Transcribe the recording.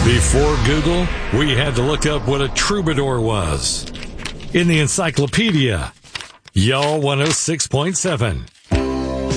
Before Google, we had to look up what a troubadour was. In the encyclopedia, Y'all 106.7.